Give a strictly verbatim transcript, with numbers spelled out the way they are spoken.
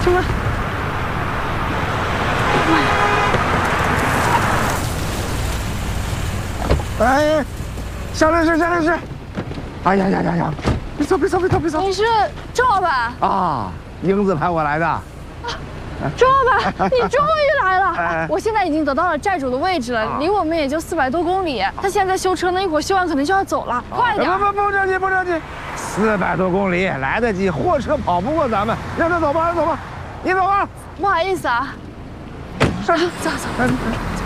什么？ 哎，夏律师，夏律师，哎呀呀呀呀！别走，别走，别走，别走！ 你是周老板啊，英子派我来的。 周老板，你终于来了！我现在已经得到了债主的位置了，离我们也就四百多公里。他现在在修车呢，一会儿修完可能就要走了，快点！ 不不不着急，不着急，四百多公里来得及，货车跑不过咱们，让他走吧，让他走吧，你走吧。 不好意思啊， 上去， 走走。 走。